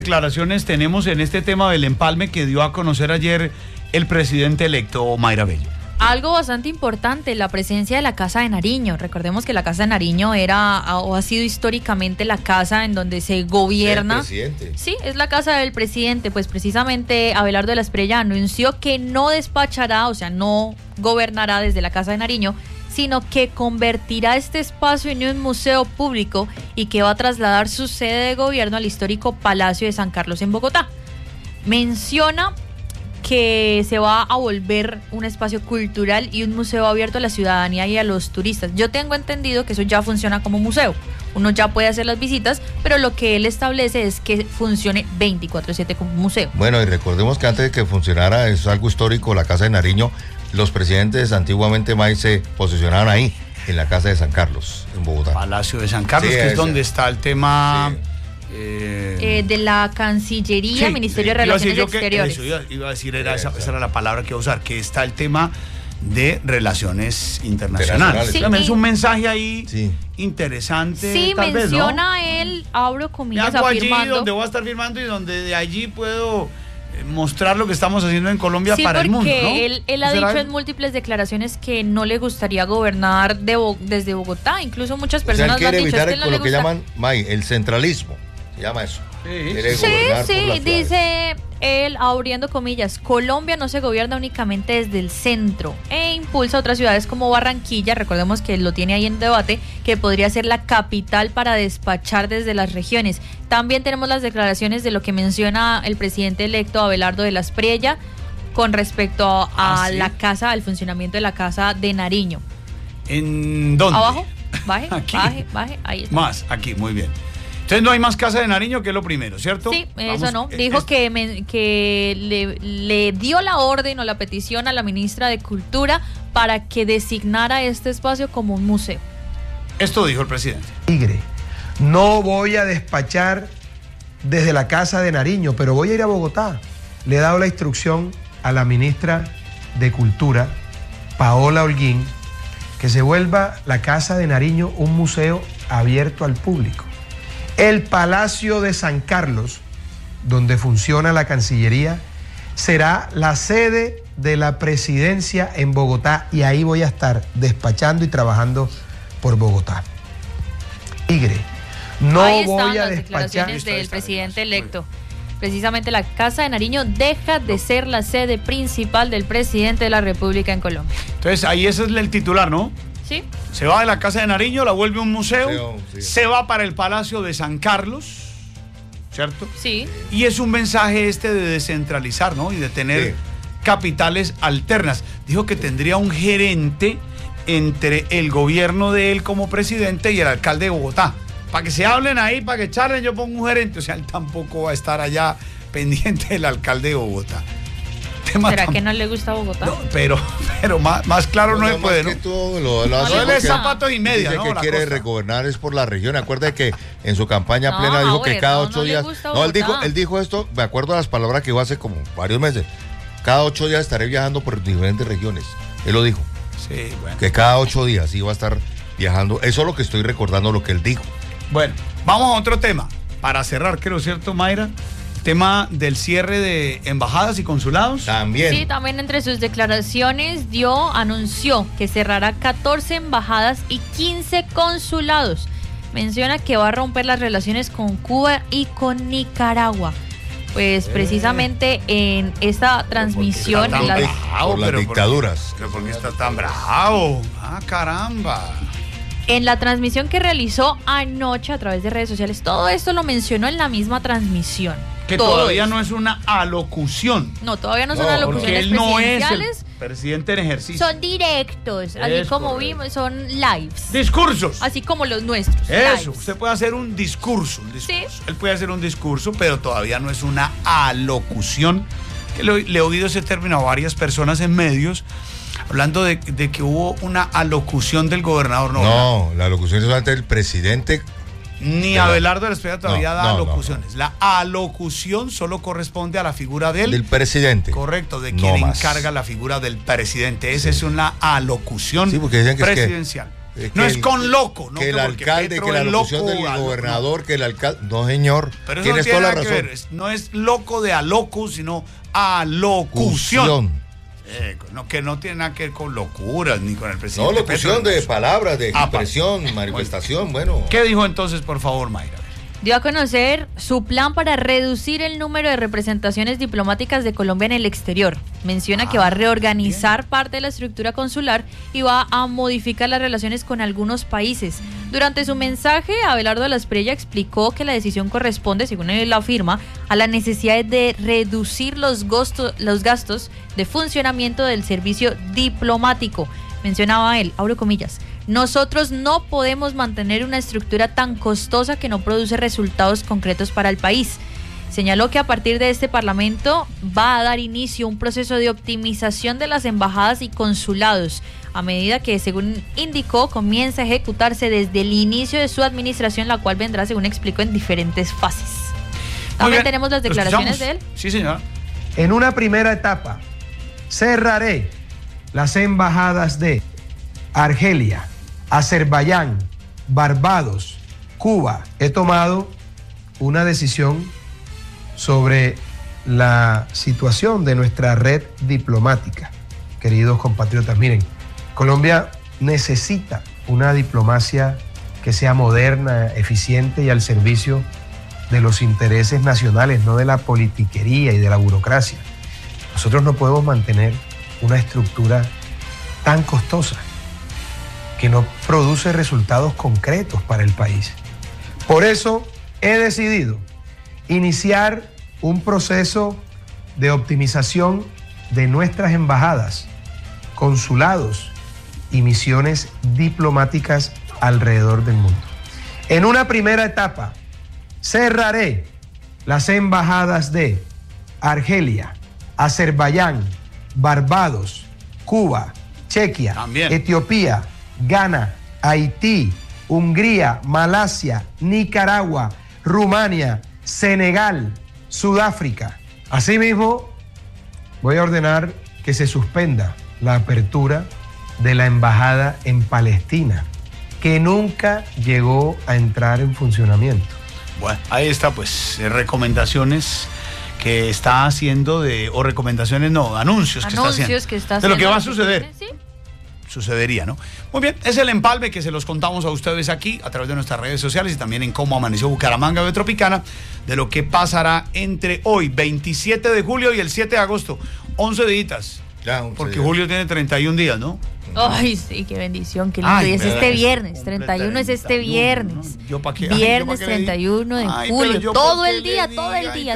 Declaraciones tenemos en este tema del empalme que dio a conocer ayer el presidente electo Mayra Bello. Algo bastante importante, la presencia de la Casa de Nariño. Recordemos que la Casa de Nariño era o ha sido históricamente la casa en donde se gobierna. Sí, el presidente. Sí, es la casa del presidente. Pues precisamente Abelardo de la Espriella anunció que no despachará, o sea, no gobernará desde la Casa de Nariño, sino que convertirá este espacio en un museo público y que va a trasladar su sede de gobierno al histórico Palacio de San Carlos en Bogotá. Menciona que se va a volver un espacio cultural y un museo abierto a la ciudadanía y a los turistas. Yo tengo entendido que eso ya funciona como museo. Uno ya puede hacer las visitas, pero lo que él establece es que funcione 24/7 como museo. Bueno, y recordemos que antes de que funcionara, es algo histórico, la Casa de Nariño, los presidentes antiguamente se posicionaban ahí, en la Casa de San Carlos, en Bogotá. Palacio de San Carlos, sí, que es donde está el tema... Sí. De la Cancillería, sí, Ministerio de Relaciones Exteriores. Iba a decir, esa era la palabra que iba a usar, que está el tema de relaciones internacionales. Sí, es un mensaje ahí interesante. Sí, tal menciona vez, ¿no? Él, abro comillas, afirmando. Allí donde voy a estar firmando y donde de allí puedo mostrar lo que estamos haciendo en Colombia para el mundo, ¿no? Él ha dicho en múltiples declaraciones que no le gustaría gobernar desde Bogotá. Incluso muchas personas quiere han dicho evitar que no le lo que llaman, el centralismo. Se llama eso. Sí, dice él, abriendo comillas, Colombia no se gobierna únicamente desde el centro e impulsa a otras ciudades como Barranquilla, recordemos que lo tiene ahí en debate, que podría ser la capital para despachar desde las regiones. También tenemos las declaraciones de lo que menciona el presidente electo Abelardo de la Espriella con respecto a la casa, al funcionamiento de la Casa de Nariño. ¿En dónde? Abajo, baje, aquí. baje, ahí está. Más, aquí, muy bien. Entonces no hay más Casa de Nariño, que es lo primero, ¿cierto? Sí, eso no. Dijo que le dio la orden o la petición a la ministra de Cultura para que designara este espacio como un museo. Esto dijo el presidente. No voy a despachar desde la Casa de Nariño, pero voy a ir a Bogotá. Le he dado la instrucción a la ministra de Cultura, Paola Holguín, que se vuelva la Casa de Nariño un museo abierto al público. El Palacio de San Carlos, donde funciona la Cancillería, será la sede de la presidencia en Bogotá y ahí voy a estar despachando y trabajando por Bogotá. No ahí están voy a las despachar. Declaraciones del presidente electo. Precisamente la Casa de Nariño deja de ser la sede principal del presidente de la República en Colombia. Entonces ahí ese es el titular, ¿no? Sí. Se va de la Casa de Nariño, la vuelve un museo, sí. Se va para el Palacio de San Carlos, ¿cierto? Sí. Y es un mensaje de descentralizar, ¿no? Y de tener capitales alternas. Dijo que tendría un gerente entre el gobierno de él como presidente y el alcalde de Bogotá. Para que se hablen ahí, para que charlen, yo pongo un gerente. O sea, él tampoco va a estar allá pendiente del alcalde de Bogotá. ¿Será que no le gusta Bogotá? No, pero más claro no se puede, ¿no? Lo hace zapatos y media, dice ¿no? que quiere regobernar es por la región. Acuérdate que en su campaña plena dijo que cada 8 días... No, él dijo esto, me acuerdo de las palabras que dijo hace como varios meses. Cada 8 días estaré viajando por diferentes regiones. Él lo dijo. Sí, bueno. Que cada 8 días iba a estar viajando. Eso es lo que estoy recordando, lo que él dijo. Bueno, vamos a otro tema. Para cerrar, creo, ¿cierto, Mayra? Tema del cierre de embajadas y consulados. También. Sí, también entre sus declaraciones anunció que cerrará 14 embajadas y 15 consulados. Menciona que va a romper las relaciones con Cuba y con Nicaragua. Pues precisamente en esta transmisión... Por las dictaduras. ¿Pero por qué está tan bravo? ¡Ah, caramba! En la transmisión que realizó anoche a través de redes sociales, todo esto lo mencionó en la misma transmisión. Que todavía no es una alocución. No, todavía no son alocuciones él no presidenciales. Es el presidente en ejercicio. Son directos, así como vimos, son lives. Discursos. Así como los nuestros. Eso, lives. Usted puede hacer un discurso. Sí. Él puede hacer un discurso, pero todavía no es una alocución. Que le he oído ese término a varias personas en medios, hablando de que hubo una alocución del gobernador. No, la alocución es solamente del presidente. Ni Abelardo de la Espriella todavía da alocuciones. La alocución solo corresponde a la figura del presidente. Correcto, de quien encarga la figura del presidente. Esa es una alocución presidencial. No es con loco, ¿no? Que el alcalde, que la locución del gobernador, que el alcalde. No, señor. Pero eso tienes toda la razón. No es loco de alocus, sino alocución. No, que no tiene nada que ver con locuras ni con el presidente. No, locución de palabras, de expresión, manifestación, bueno. ¿Qué dijo entonces, por favor, Mayra? Dio a conocer su plan para reducir el número de representaciones diplomáticas de Colombia en el exterior. Menciona que va a reorganizar parte de la estructura consular y va a modificar las relaciones con algunos países. Durante su mensaje, Abelardo de la Espriella explicó que la decisión corresponde, según él afirma, a la necesidad de reducir los gastos de funcionamiento del servicio diplomático. Mencionaba él, abro comillas, nosotros no podemos mantener una estructura tan costosa que no produce resultados concretos para el país. Señaló que a partir de este Parlamento va a dar inicio a un proceso de optimización de las embajadas y consulados, a medida que, según indicó, comienza a ejecutarse desde el inicio de su administración, la cual vendrá, según explicó, en diferentes fases. También tenemos las declaraciones de él. Sí, señor. En una primera etapa, cerraré las embajadas de Argelia, Azerbaiyán, Barbados, Cuba. He tomado una decisión sobre la situación de nuestra red diplomática. Queridos compatriotas, miren, Colombia necesita una diplomacia que sea moderna, eficiente y al servicio de los intereses nacionales, no de la politiquería y de la burocracia. Nosotros no podemos mantener una estructura tan costosa que no produce resultados concretos para el país. Por eso he decidido iniciar un proceso de optimización de nuestras embajadas, consulados y misiones diplomáticas alrededor del mundo. En una primera etapa, cerraré las embajadas de Argelia, Azerbaiyán, Barbados, Cuba, Chequia, Etiopía, Ghana, Haití, Hungría, Malasia, Nicaragua, Rumania, Senegal, Sudáfrica. Asimismo, voy a ordenar que se suspenda la apertura de la embajada en Palestina, que nunca llegó a entrar en funcionamiento. Bueno, ahí está, pues, recomendaciones que está haciendo anuncios que está haciendo de lo que va a suceder. ¿Sí? Sucedería, ¿no? Muy bien, es el empalme que se los contamos a ustedes aquí a través de nuestras redes sociales y también en Cómo Amaneció Bucaramanga de Tropicana, de lo que pasará entre hoy, 27 de julio y el 7 de agosto. 11 días. Porque julio tiene 31 días, ¿no? Ay, sí, qué bendición, qué lindo. Y es este viernes, 31 es este viernes. Viernes 31 de julio. Todo el día. Todo el día.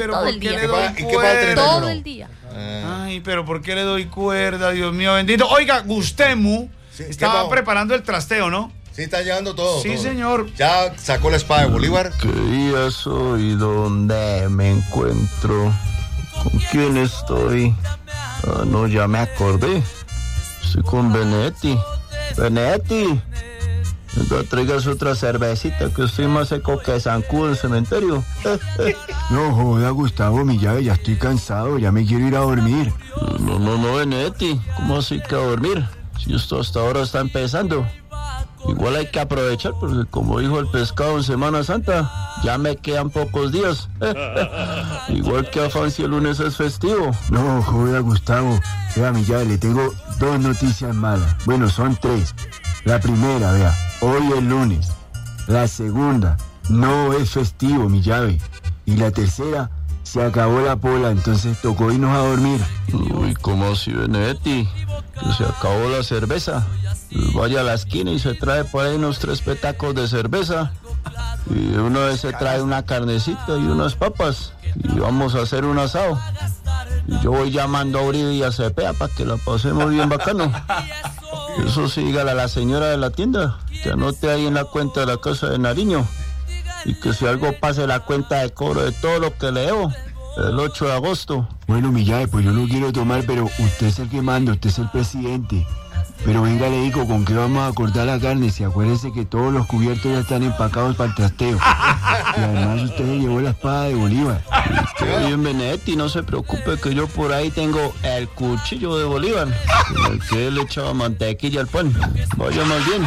Ay, pero ¿por qué le doy cuerda? Dios mío bendito. Oiga, Gustemu estaba preparando el trasteo, ¿no? Sí, está llevando todo. Sí, señor. Ya sacó la espada de Bolívar. ¿Qué día soy? ¿Dónde me encuentro? ¿Con quién estoy? No, ya me acordé. Estoy con Benetti. Benetti, traigas otra cervecita, que estoy más seco que zancudo en el cementerio. No joda, Gustavo, mi llave, ya estoy cansado, ya me quiero ir a dormir. No, Benetti, ¿cómo así que a dormir? Si esto hasta ahora está empezando. Igual hay que aprovechar, porque como dijo el pescado en Semana Santa, ya me quedan pocos días. Igual que a Fancy el lunes es festivo. No joda, Gustavo, vea, mi llave, le tengo 2 noticias malas. Bueno, son 3. La primera, vea, hoy es lunes. La segunda, no es festivo, mi llave. Y la tercera, se acabó la pola, entonces tocó irnos a dormir. Uy, ¿cómo así, Benetti? Que se acabó la cerveza. Vaya a la esquina y se trae por ahí unos 3 petacos de cerveza. Y de una vez se trae una carnecita y unas papas. Y vamos a hacer un asado. Y yo voy llamando a Uribe y a Cepeda para que la pasemos bien bacano. Eso sí, dígale a la señora de la tienda que anote ahí en la cuenta de la casa de Nariño. Y que si algo pase la cuenta de cobro de todo lo que le debo el 8 de agosto. Bueno, mi llave, pues yo no quiero tomar, pero usted es el que manda, usted es el presidente. Pero venga, le digo, ¿con qué vamos a cortar la carne? Si acuérdense que todos los cubiertos ya están empacados para el trasteo. Y además usted llevó la espada de Bolívar. Usted bien Benedetti, no se preocupe que yo por ahí tengo el cuchillo de Bolívar, con el que él echaba mantequilla al pan. Vaya más bien.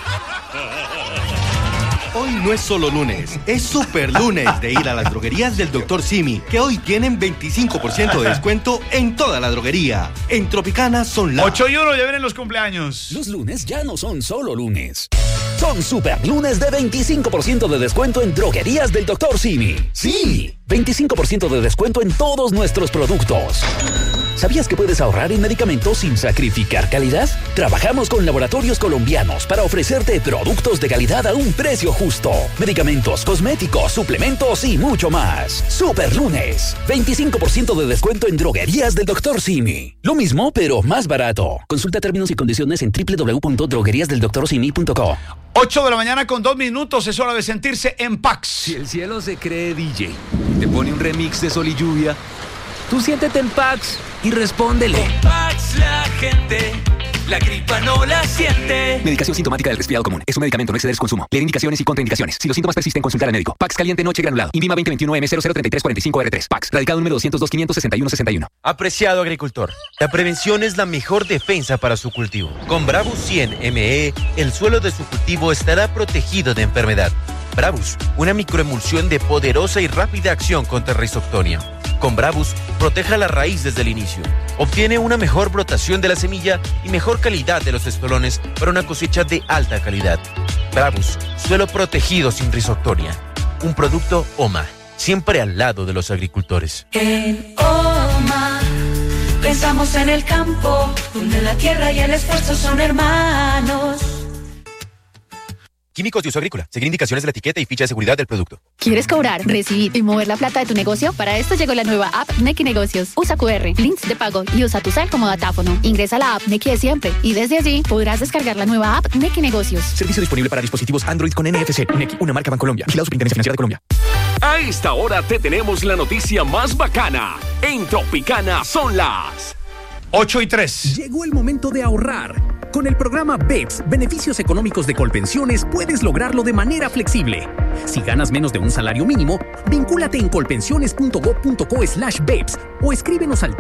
Hoy no es solo lunes, es super lunes de ir a las droguerías del Dr. Simi, que hoy tienen 25% de descuento en toda la droguería. En Tropicana son las 8 y 1, ya vienen los cumpleaños. Los lunes ya no son solo lunes. Son super lunes de 25% de descuento en droguerías del Dr. Simi. ¡Sí! 25% de descuento en todos nuestros productos. ¿Sabías que puedes ahorrar en medicamentos sin sacrificar calidad? Trabajamos con laboratorios colombianos para ofrecerte productos de calidad a un precio justo. Medicamentos, cosméticos, suplementos y mucho más. Super lunes. 25% de descuento en droguerías del Dr. Simi. Lo mismo, pero más barato. Consulta términos y condiciones en www.drogueriasdeldoctorsimi.co. 8 de la mañana con 2 minutos, es hora de sentirse en Pax. Si el cielo se cree DJ y te pone un remix de Sol y Lluvia, tú siéntete en Pax y respóndele. En Pax la gente, la gripa no la siente. Medicación sintomática del resfriado común. Es un medicamento, no exceder su consumo. Leer indicaciones y contraindicaciones. Si los síntomas persisten, consultar al médico. Pax caliente noche granulado. Invima 2021M003345R3. Pax. Radicado número 202-561-61. Apreciado agricultor, la prevención es la mejor defensa para su cultivo. Con Bravus 100 ME, el suelo de su cultivo estará protegido de enfermedad. Bravus, una microemulsión de poderosa y rápida acción contra Rhizoctonia. Con Bravus, proteja la raíz desde el inicio. Obtiene una mejor brotación de la semilla y mejor calidad de los estolones para una cosecha de alta calidad. Bravus, suelo protegido sin Rhizoctonia. Un producto OMA, siempre al lado de los agricultores. En OMA pensamos en el campo, donde la tierra y el esfuerzo son hermanos. Químicos de uso agrícola. Seguir indicaciones de la etiqueta y ficha de seguridad del producto. ¿Quieres cobrar, recibir y mover la plata de tu negocio? Para esto llegó la nueva app Nequi Negocios. Usa QR, links de pago y usa tu cel como datáfono. Ingresa a la app Nequi de siempre y desde allí podrás descargar la nueva app Nequi Negocios. Servicio disponible para dispositivos Android con NFC. Nequi, una marca Bancolombia. Vigilado Superintendencia Financiera de Colombia. A esta hora te tenemos la noticia más bacana. En Tropicana son las 8 y 3. Llegó el momento de ahorrar. Con el programa BEPS, Beneficios Económicos de Colpensiones, puedes lograrlo de manera flexible. Si ganas menos de un salario mínimo, vincúlate en colpensiones.gov.co/BEPS o escríbenos al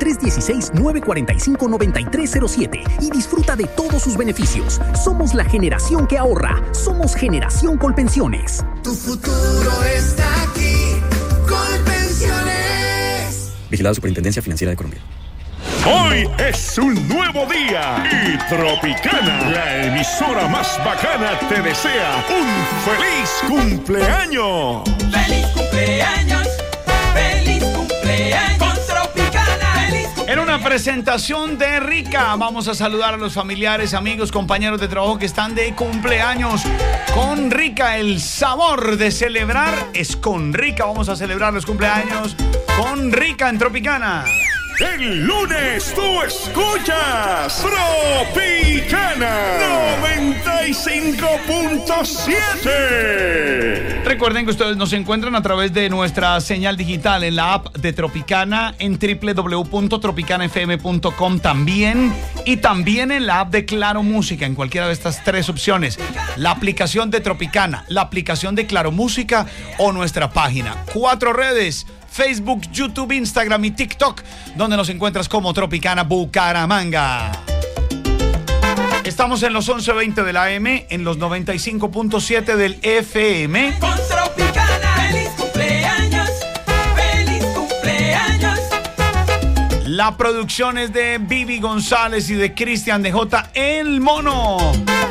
316-945-9307 y disfruta de todos sus beneficios. Somos la generación que ahorra. Somos Generación Colpensiones. Tu futuro está aquí. Colpensiones. Vigilado Superintendencia Financiera de Colombia. Hoy es un nuevo día y Tropicana, la emisora más bacana, te desea un feliz cumpleaños. ¡Feliz cumpleaños! ¡Feliz cumpleaños! ¡Con Tropicana! ¡Feliz cumpleaños! En una presentación de Rica, vamos a saludar a los familiares, amigos, compañeros de trabajo que están de cumpleaños. Con Rica, el sabor de celebrar es con Rica. Vamos a celebrar los cumpleaños con Rica en Tropicana. El lunes tú escuchas Tropicana 95.7. Recuerden que ustedes nos encuentran a través de nuestra señal digital en la app de Tropicana, en www.tropicanafm.com también, y también en la app de Claro Música, en cualquiera de estas 3 opciones. La aplicación de Tropicana, la aplicación de Claro Música o nuestra página. 4 redes: Facebook, YouTube, Instagram y TikTok, donde nos encuentras como Tropicana Bucaramanga. Estamos en los 11:20 de la AM, en los 95.7 del FM. Con Tropicana, feliz cumpleaños, feliz cumpleaños. La producción es de Vivi González y de Cristian DJ El Mono.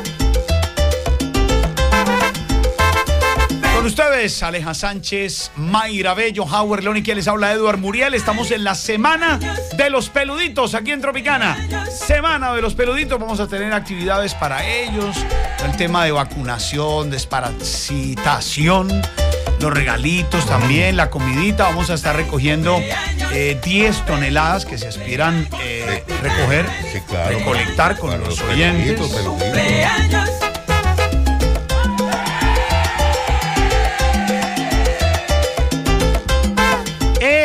Con ustedes, Aleja Sánchez, Mayra Bello, Howard León y quien les habla, Eduard Muriel. Estamos en la Semana de los Peluditos aquí en Tropicana. Semana de los Peluditos. Vamos a tener actividades para ellos. El tema de vacunación, desparasitación, los regalitos también, la comidita. Vamos a estar recogiendo 10 toneladas que se aspiran recoger, sí, claro, recolectar con los oyentes. Cumpleaños.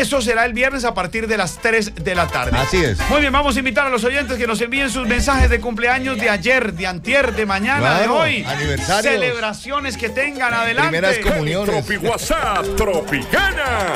Eso será el viernes a partir de las 3 de la tarde. Así es. Muy bien, vamos a invitar a los oyentes que nos envíen sus mensajes de cumpleaños de ayer, de antier, de mañana, de hoy. Aniversarios. Celebraciones que tengan, adelante. Primeras comuniones. Tropi WhatsApp Tropicana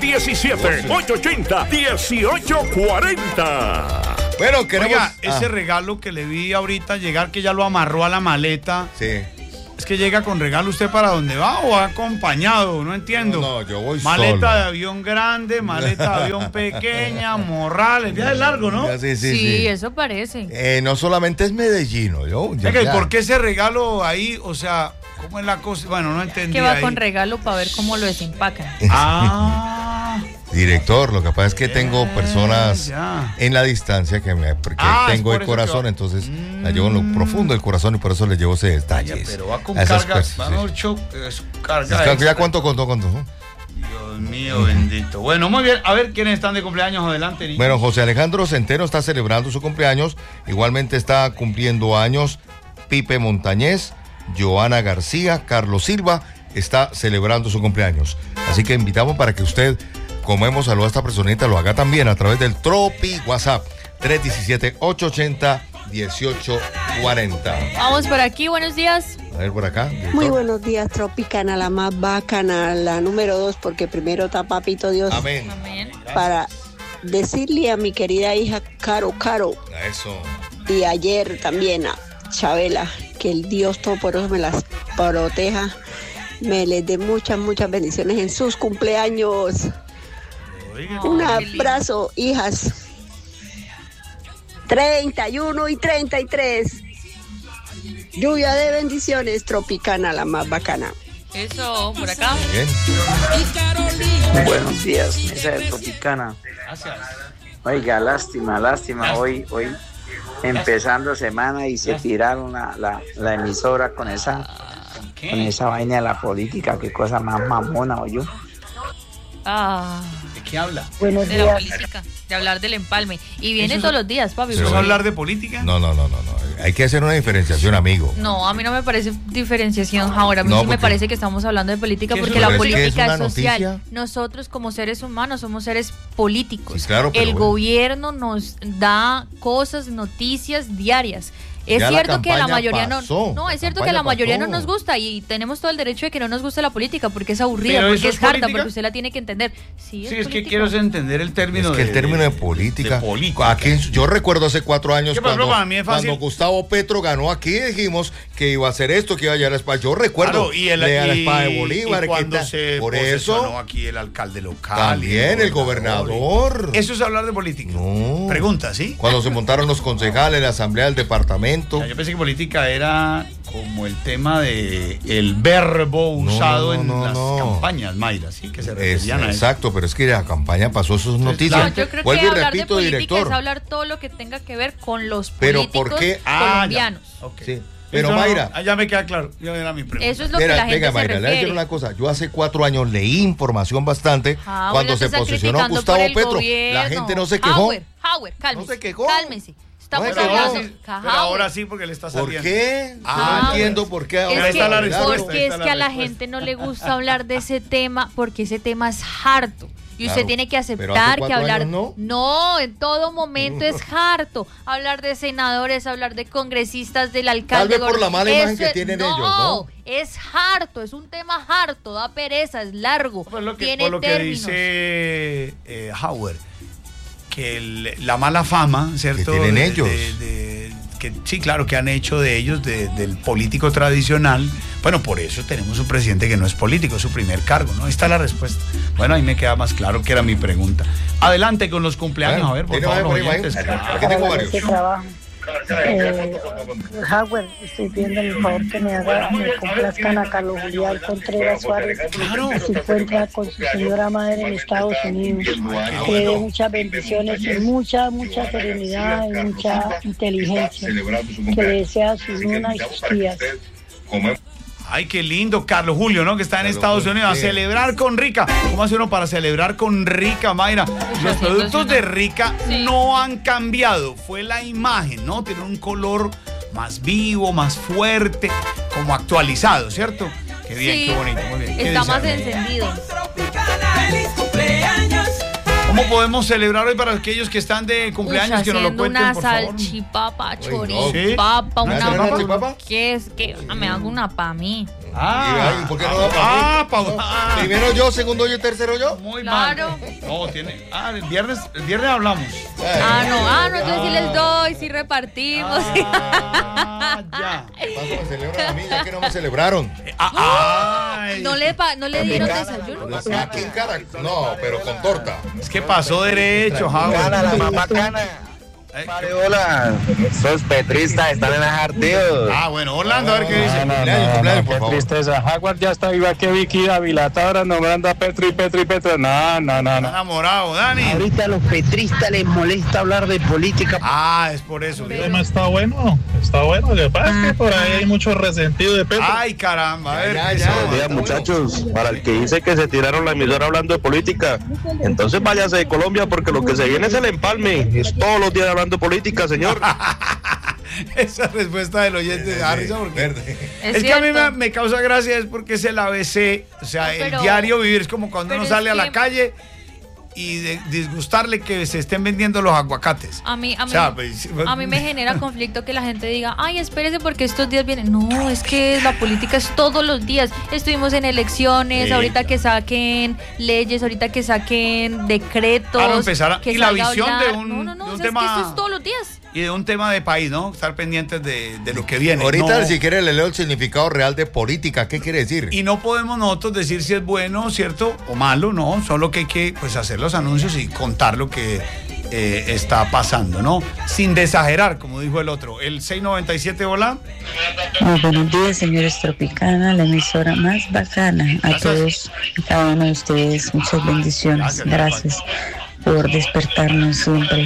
317-880-1840. Bueno, queremos... Oiga, ese regalo que le vi ahorita llegar, que ya lo amarró a la maleta. Sí. Es que llega con regalo, ¿usted para dónde va o va acompañado? No entiendo. No, yo voy maleta solo. de avión grande, maleta de avión pequeña, morral, el viaje es largo, ¿no? Sí, eso parece. No solamente es Medellín, ¿yo? ¿Y por qué ese regalo ahí? O sea, ¿cómo es la cosa? Bueno, no entendí. Que va ahí. con regalo para ver cómo lo desempacan. Director, lo que pasa es que tengo personas en la distancia que tengo el corazón, entonces la llevo en lo profundo del corazón y por eso les llevo ese detalle. Pero va con carga, ¿Ya cuánto contó? Dios mío, bendito. Bueno, muy bien, a ver quiénes están de cumpleaños, adelante. Niño. Bueno, José Alejandro Centeno está celebrando su cumpleaños, igualmente está cumpliendo años Pipe Montañez, Joana García, Carlos Silva, está celebrando su cumpleaños. Así que invitamos para que usted, como hemos saludado a esta personita, lo haga también a través del Tropi WhatsApp 317-880-1840. Vamos por aquí, buenos días. A ver, por acá. Director. Muy buenos días, Tropicana, la más bacana, la número 2, porque primero está Papito Dios. Amén. Para decirle a mi querida hija Caro, Eso. y ayer también a Chabela, que el Dios Todopoderoso me las proteja, me les dé muchas bendiciones en sus cumpleaños. Un abrazo, hijas. 31 y 33. Lluvia de bendiciones, Tropicana, la más bacana. Eso, por acá. Bien. Buenos días, mesa de Tropicana. Gracias. Oiga, lástima, hoy empezando semana y se tiraron la emisora con esa vaina de la política, qué cosa más mamona, oye. ¿De qué habla? Buenos de la política, de hablar del empalme. Y viene todos los días, papi. ¿Eso es hablar de política? No. Hay que hacer una diferenciación, amigo. No, a mí no me parece diferenciación. Ahora, a mí sí me parece que estamos hablando de política porque la es política es social. Noticia? Nosotros como seres humanos somos seres políticos. Sí, claro, pero el gobierno nos da cosas, noticias diarias. Es ya cierto que la mayoría pasó, no es cierto que la mayoría no nos gusta y tenemos todo el derecho de que no nos guste la política porque es aburrida, pero porque es harta, política, porque usted la tiene que entender. Sí, es que quiero entender el término. Es que el término de política. Aquí, yo recuerdo hace 4 años cuando Gustavo Petro ganó aquí, dijimos que iba a hacer esto, que iba a llevar la espada. Yo recuerdo la espada de Bolívar. Y cuando se por eso aquí el alcalde local. También el gobernador. Eso es hablar de política. No. Pregunta, ¿sí? Cuando se montaron los concejales, la asamblea del departamento. Yo pensé que política era como el tema de el verbo usado en las campañas, Mayra, sí, que se referían a eso. Exacto, pero es que la campaña pasó sus noticias. No, yo creo que hablar de política es hablar todo lo que tenga que ver con los políticos colombianos. Sí. Pero eso Mayra, ya me queda claro, ya era mi pregunta. Eso es lo que la gente se Mayra, refiere. le voy a decir una cosa, yo hace 4 años leí información bastante cuando se posesionó Gustavo Petro. Gobierno. La gente no se quejó. Howard, cálmese. No se quejó. Cálmese. Estamos hablando. Pero ahora sí porque le está saliendo. ¿Por qué? No entiendo por qué ahora está la respuesta. Porque es que a la gente no le gusta hablar de ese tema porque ese tema es harto. Y usted tiene que aceptar que hablar. No, en todo momento es harto. Hablar de senadores, hablar de congresistas, del alcalde. Tal vez por la mala imagen que tienen ellos, ¿no? Es harto, es un tema harto, da pereza, es largo. Por lo tiene que términos. Dice Howard, que la mala fama, ¿cierto? Que tienen ellos. Que sí, claro, que han hecho de ellos, del político tradicional. Bueno, por eso tenemos un presidente que no es político, es su primer cargo, ¿no? Esta es la respuesta. Bueno, ahí me queda más claro que era mi pregunta. Adelante con los cumpleaños, a ver, por favor. Aquí tengo varios. Howard, estoy pidiendo el favor que me complazcan a Carlos Julián Contreras Suárez, que se encuentra con su señora madre en Estados Unidos, que le dé muchas bendiciones y mucha serenidad y mucha inteligencia, que le desea a su luna y sus tías. Ay, qué lindo, Carlos Julio, ¿no? Que está en Estados Unidos a celebrar con Rica. ¿Cómo hace uno para celebrar con Rica, Mayra? Los productos de Rica no han cambiado. Fue la imagen, ¿no? Tiene un color más vivo, más fuerte, como actualizado, ¿cierto? Qué bien, qué bonito, muy bien. Está más encendido. Feliz cumpleaños. ¿Cómo podemos celebrar hoy para aquellos que están de cumpleaños? Que nos lo cuenten, una por favor. salchipapa, choripapa, una... ¿Qué es? ¿Qué? Me hago una para mí. ¿Por qué no da para mí? Primero yo, segundo yo, tercero yo. Muy claro. mal. No, tiene. El viernes hablamos. No, entonces sí les doy, sí repartimos. Ya. Me celebran a mí, ya que no me celebraron. ¿No le dieron desayuno? Aquí en Caracas. No, pero con torta. Es que pasó derecho, Howard. La más bacana. Hola, sos petristas, están en las artíos. Bueno, Orlando, a ver qué dice. Cumpleaños, por favor. Qué tristeza, Howard ya está viva que Vicky Dávila, ahora nombrando a Petro. No. Enamorado, Dani. Ahorita a los petristas les molesta hablar de política. Es por eso. El tema está bueno. Lo que pasa es que por ahí hay mucho resentido de Petro. Ay, caramba, a ver. Buenos días, muchachos. Para el que dice que se tiraron la emisora hablando de política, entonces váyase de Colombia porque lo que se viene es el empalme. Es todos los días hablando de política, señor. Esa respuesta del oyente de Harrison, porque es que a mí me causa gracia, es porque es el ABC, o sea, el diario vivir, es como cuando uno sale a la calle y disgustarle que se estén vendiendo los aguacates. A mí me genera conflicto que la gente diga, espérese porque estos días vienen. No, es que la política es todos los días. Estuvimos en elecciones, ahorita que saquen leyes, ahorita que saquen decretos. Y la visión de un tema. Es que esto es todos los días. Y de un tema de país, ¿no? Estar pendientes de lo que viene. Ahorita, si quiere, le leo el significado real de política. ¿Qué quiere decir? Y no podemos nosotros decir si es bueno, cierto o malo, ¿no? Solo que hay que hacer los anuncios y contar lo que está pasando, ¿no? Sin desagerar, como dijo el otro. El 697, hola. Buenos días, señores Tropicana, la emisora más bacana. A todos y cada uno de ustedes, muchas bendiciones. Gracias por despertarnos siempre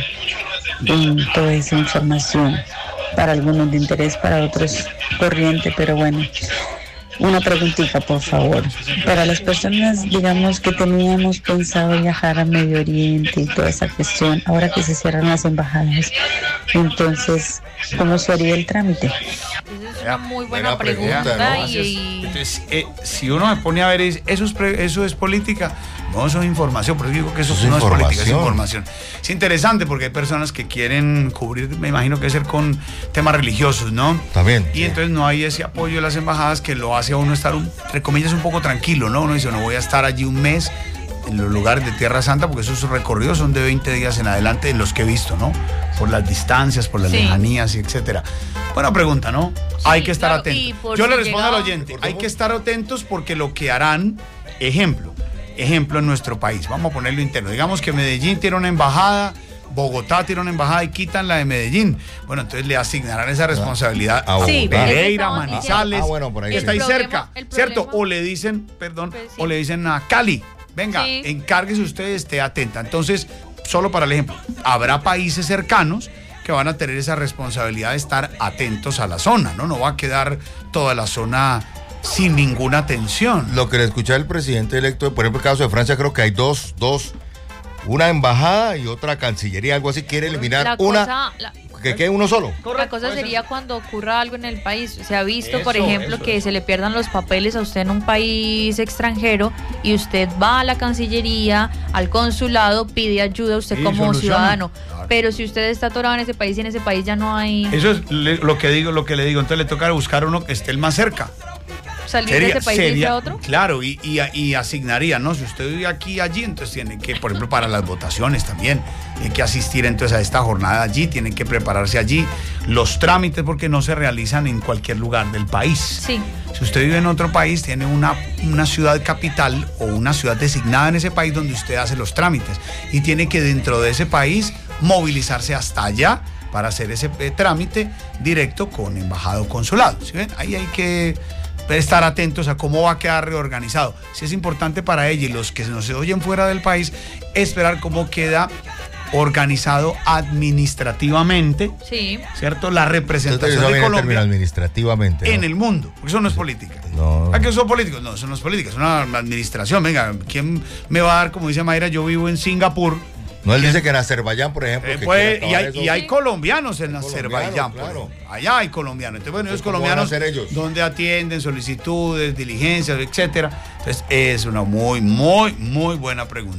en toda esa información, para algunos de interés, para otros corriente, pero bueno, una preguntita por favor, para las personas, digamos, que teníamos pensado viajar a Medio Oriente y toda esa cuestión, ahora que se cierran las embajadas, entonces, ¿cómo se haría el trámite? Es una muy buena pregunta. Entonces, si uno se pone a ver, eso es política. No, eso es información, por eso digo que eso no es política, es información. Es interesante porque hay personas que quieren cubrir, me imagino que ser con temas religiosos, ¿no? También. Y entonces no hay ese apoyo de las embajadas que lo hace a uno estar, entre comillas, un poco tranquilo, ¿no? Uno dice, no voy a estar allí un mes en los lugares de Tierra Santa, porque esos recorridos son de 20 días en adelante, en los que he visto, ¿no? Por las distancias, por las lejanías y etcétera. Buena pregunta, ¿no? Hay que estar atentos. Yo le respondo al oyente, hay que estar atentos porque lo que harán, ejemplo en nuestro país, vamos a ponerlo interno, digamos que Medellín tiene una embajada, Bogotá tiene una embajada y quitan la de Medellín, bueno, entonces le asignarán esa responsabilidad a Pereira, Manizales, que está ahí cerca, ¿cierto? O le dicen, o le dicen a Cali, venga, encárguese usted, esté atenta. Entonces, solo para el ejemplo, habrá países cercanos que van a tener esa responsabilidad de estar atentos a la zona, ¿no? Va a quedar toda la zona sin ninguna atención. Lo que le escuché al presidente electo, por ejemplo, el caso de Francia, creo que hay dos, una embajada y otra cancillería, algo así, quiere eliminar que quede uno solo. La cosa sería cuando ocurra algo en el país. Se ha visto, por ejemplo, que se le pierdan los papeles a usted en un país extranjero y usted va a la Cancillería, al consulado, pide ayuda usted como ciudadano. Claro. Pero si usted está atorado en ese país y en ese país ya no hay... Eso es lo que le digo. Entonces le toca buscar uno que esté el más cerca. Salir de ese país y irse a otro. Claro, y asignaría, ¿no? Si usted vive aquí y allí, entonces tiene que, por ejemplo, para las votaciones también, tiene que asistir entonces a esta jornada allí, tienen que prepararse allí, los trámites porque no se realizan en cualquier lugar del país. Sí. Si usted vive en otro país, tiene una ciudad capital o una ciudad designada en ese país donde usted hace los trámites y tiene que dentro de ese país movilizarse hasta allá para hacer ese trámite directo con embajada o consulado. ¿Sí ven? Ahí hay que estar atentos a cómo va a quedar reorganizado. Si es importante para ella y los que nos oyen fuera del país, esperar cómo queda organizado administrativamente, ¿cierto? La representación de Colombia administrativamente, en el mundo, porque eso no es política. No. ¿A qué son políticos? No, eso no es política, es una administración. Venga, ¿quién me va a dar, como dice Mayra, yo vivo en Singapur? No, él dice que en Azerbaiyán, por ejemplo. Y hay colombianos en Azerbaiyán. Claro. Allá hay colombianos. Entonces, bueno, ellos colombianos, donde atienden solicitudes, diligencias, etcétera. Entonces, es una muy, muy, muy buena pregunta.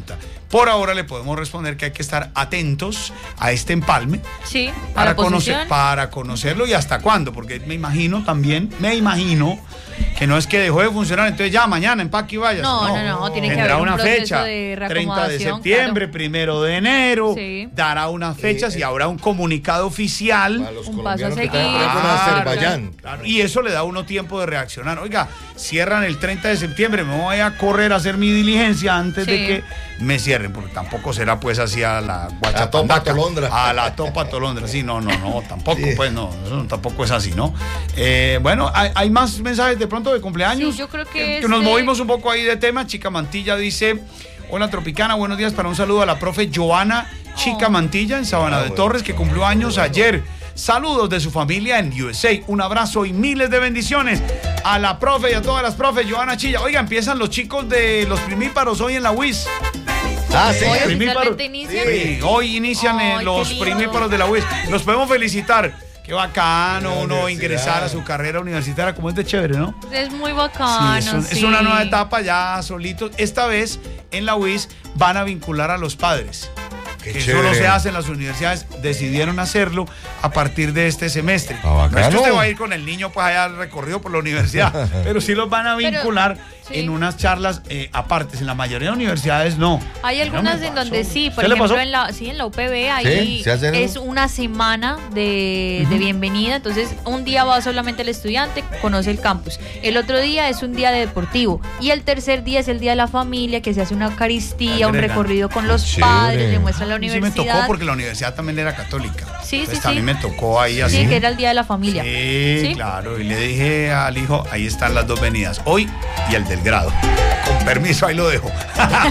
Por ahora le podemos responder que hay que estar atentos a este empalme. Sí, para conocerlo y hasta cuándo, porque me imagino que no es que dejó de funcionar, entonces ya mañana empaque y vaya. No, tiene que haber un proceso fecha, de 30 de septiembre, claro. 1 de enero, sí. Dará unas fechas y habrá un comunicado oficial. Para los un colombianos paso a que seguir. están en Azerbaiyán. Claro, y eso le da a uno tiempo de reaccionar. Oiga, cierran el 30 de septiembre, me voy a correr a hacer mi diligencia antes de que me cierren, porque tampoco será pues así a la Guachapandaca. A la Topa Tolondra. Sí, no, tampoco, pues no, eso tampoco es así, ¿no? Bueno, hay más mensajes de pronto de cumpleaños. Sí, yo creo que nos movimos un poco ahí de tema. Chica Mantilla dice: hola Tropicana, buenos días, para un saludo a la profe Joana Chica Mantilla en Sabana de Torres, que cumplió años ayer. Saludos de su familia en USA. Un abrazo y miles de bendiciones a la profe y a todas las profes. Joana Chilla. Oiga, empiezan los chicos de los primíparos hoy en la UIS. Sí, primíparos. inician. Sí, hoy inician los primíparos de la UIS. Los podemos felicitar. Qué bacano uno ingresar a su carrera universitaria, como es de chévere, ¿no? Es muy bacano. Es una nueva etapa ya solitos. Esta vez en la UIS van a vincular a los padres. Que eso no se hace en las universidades, decidieron hacerlo a partir de este semestre. No es que usted va a ir con el niño pues allá recorrido por la universidad, pero sí los van a vincular en unas charlas apartes. En la mayoría de universidades no. Hay algunas en donde sí, por ejemplo en la UPB ahí es una semana de bienvenida, entonces un día va solamente el estudiante, conoce el campus, el otro día es un día de deportivo y el tercer día es el día de la familia, que se hace una eucaristía, un recorrido con los padres, le muestra la universidad. Sí me tocó porque la universidad también era católica. Sí. A mí me tocó ahí así. Sí, que era el día de la familia. Sí, claro, y le dije al hijo, ahí están las dos venidas, hoy y el del grado. Con permiso, ahí lo dejo.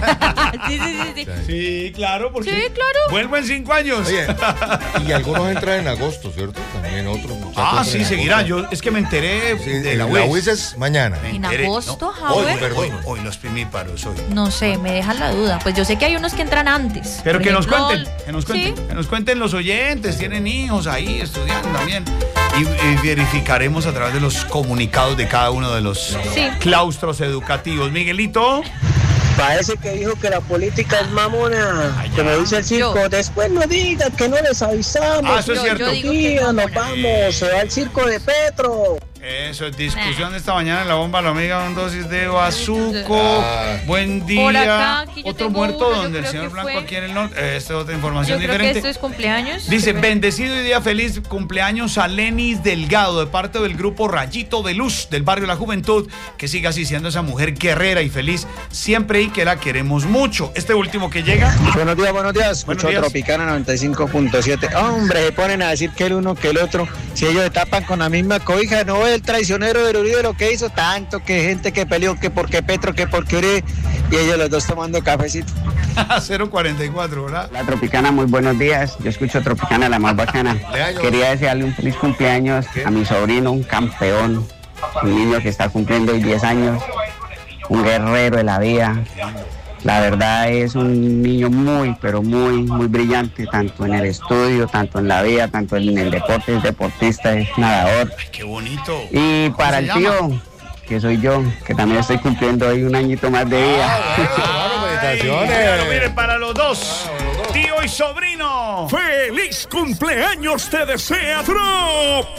Sí, claro, porque vuelvo en 5 años. Oye, y algunos entran en agosto, ¿cierto? También otros muchachos. Sí, seguirá. Yo es que me enteré de la UIS. La UIS es mañana. ¿En agosto, Javier? Hoy los primíparos, hoy. No sé, me dejan la duda. Pues yo sé que hay unos que entran antes. Pero que nos cuenten los oyentes, tienen hijos ahí estudiando también. Y verificaremos a través de los comunicados de cada uno de los claustros educativos. Miguelito. Parece que dijo que la política es mamona, como dice el circo. Después no digan que no les avisamos. Eso es cierto. Nos vamos, se va el circo de Petro. Eso es discusión de esta mañana en la bomba, la amiga, con dosis de bazuco. Buen día. Por acá, otro muerto donde el señor Blanco aquí en el norte. Esta es otra información diferente. Creo que esto es cumpleaños. Dice, bendecido y día feliz cumpleaños a Lenis Delgado, de parte del grupo Rayito de Luz del barrio La Juventud. Que siga así siendo esa mujer guerrera y feliz siempre y que la queremos mucho. Este último que llega. Buenos días. Escucho Tropicana 95.7. Hombre, se ponen a decir que el uno que el otro. Si ellos se tapan con la misma cobija, no ve el traicionero de Uribe lo que hizo, tanto que gente que peleó, que porque Petro, que porque Uribe, y ellos los dos tomando cafecito. 044, ¿verdad? La Tropicana, muy buenos días. Yo escucho Tropicana, la más bacana. Quería desearle un feliz cumpleaños a mi sobrino, un campeón, un niño que está cumpliendo hoy 10 años, un guerrero de la vida. La verdad es un niño muy, pero muy brillante, tanto en el estudio, tanto en la vida, tanto en el deporte, es deportista, es nadador. Ay, qué bonito. Y para el tío, que soy yo, que también estoy cumpliendo hoy un añito más de vida. Bueno, miren, para los dos, tío y sobrino. ¡Feliz cumpleaños te desea Tropicana!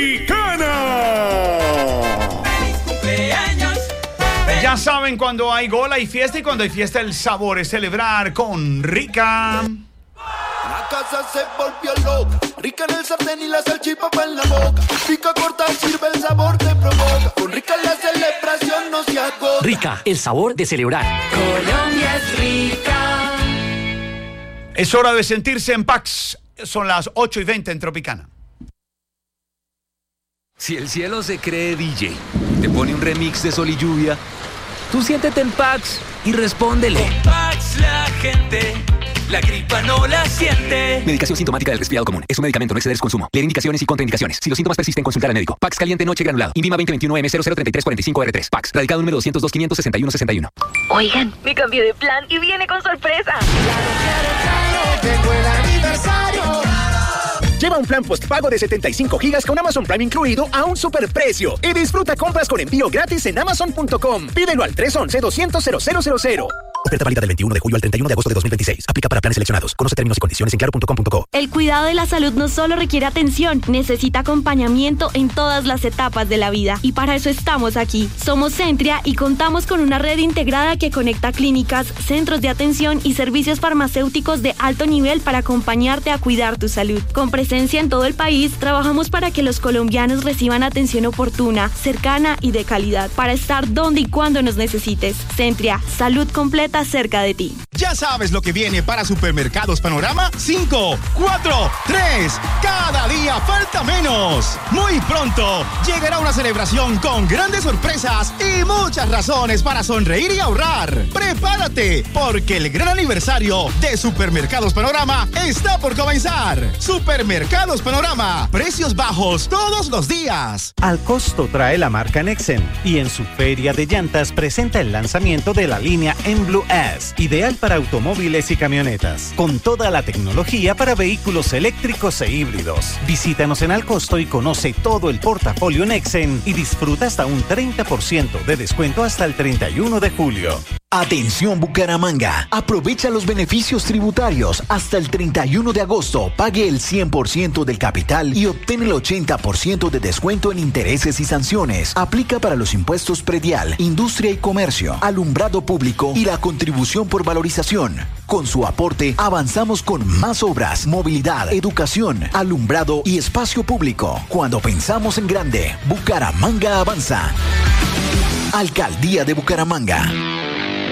Cumpleaños. Ya saben, cuando hay gol hay fiesta, y cuando hay fiesta el sabor es celebrar con Rica. La casa se volvió loca, Rica en el sartén y la salchipapa en la boca. Pica corta, sirve, el sabor te provoca. Con Rica la celebración no se agota. Rica, el sabor de celebrar. Colombia es rica. Es hora de sentirse en Pax. Son las 8:20 en Tropicana. Si el cielo se cree DJ, te pone un remix de Sol y Lluvia, tú siéntete en Pax y respóndele. Con Pax la gente, la gripa no la siente. Medicación sintomática del resfriado común. Es un medicamento, no exceder su consumo. Leer indicaciones y contraindicaciones. Si los síntomas persisten, consultar al médico. Pax caliente noche granulado. INVIMA 2021-M003345R3. Pax. Radicado número 202-561-61. Oigan, me cambié de plan y viene con sorpresa. Claro, llegó el aniversario. Lleva un plan postpago de 75 gigas con Amazon Prime incluido a un superprecio y disfruta compras con envío gratis en Amazon.com. Pídelo al 311-200-0000. Oferta válida del 21 de julio al 31 de agosto de 2026. Aplica para planes seleccionados. Conoce términos y condiciones en claro.com.co. El cuidado de la salud no solo requiere atención, necesita acompañamiento en todas las etapas de la vida. Y para eso estamos aquí. Somos Centria y contamos con una red integrada que conecta clínicas, centros de atención y servicios farmacéuticos de alto nivel para acompañarte a cuidar tu salud. Con presencia en todo el país, trabajamos para que los colombianos reciban atención oportuna, cercana y de calidad, para estar donde y cuando nos necesites. Centria, salud completa cerca de ti. ¿Ya sabes lo que viene para Supermercados Panorama? 5, 4, 3. Cada día falta menos. Muy pronto llegará una celebración con grandes sorpresas y muchas razones para sonreír y ahorrar. Prepárate, porque el gran aniversario de Supermercados Panorama está por comenzar. Supermercados Panorama, precios bajos todos los días. Al costo trae la marca Nexen y en su feria de llantas presenta el lanzamiento de la línea M-Blue S, ideal para automóviles y camionetas, con toda la tecnología para vehículos eléctricos e híbridos. Visítanos en Al Costo y conoce todo el portafolio Nexen y disfruta hasta un 30% de descuento hasta el 31 de julio. Atención Bucaramanga, aprovecha los beneficios tributarios hasta el 31 de agosto, pague el 100% del capital y obtén el 80% de descuento en intereses y sanciones. Aplica para los impuestos predial, industria y comercio, alumbrado público y la contribución por valorización. Con su aporte avanzamos con más obras, movilidad, educación, alumbrado y espacio público. Cuando pensamos en grande, Bucaramanga avanza. Alcaldía de Bucaramanga.